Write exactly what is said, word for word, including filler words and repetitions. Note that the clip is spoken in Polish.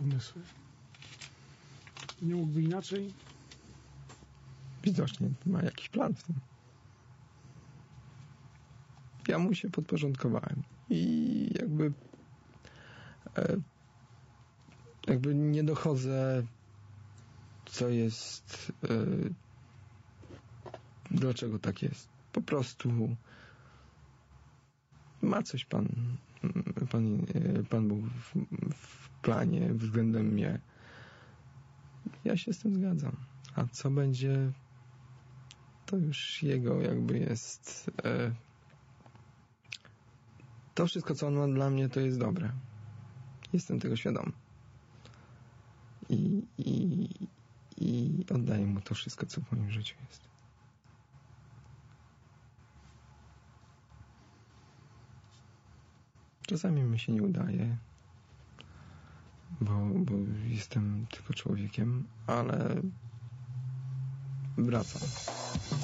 pomysły. Nie mógłby inaczej? Widocznie ma jakiś plan w tym. Ja mu się podporządkowałem i jakby e, jakby nie dochodzę, co jest, e, dlaczego tak jest. Po prostu ma coś Pan, Pan, Pan Bóg w, w planie względem mnie. Ja się z tym zgadzam. A co będzie, to już jego jakby jest... E, to wszystko, co on ma dla mnie, to jest dobre. Jestem tego świadom. I, i, i oddaję mu to wszystko, co w moim życiu jest. Czasami mi się nie udaje, bo, bo jestem tylko człowiekiem, ale wracam.